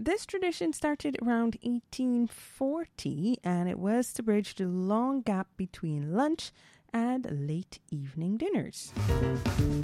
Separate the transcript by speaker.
Speaker 1: This tradition started around 1840 and it was to bridge the long gap between lunch and late evening dinners.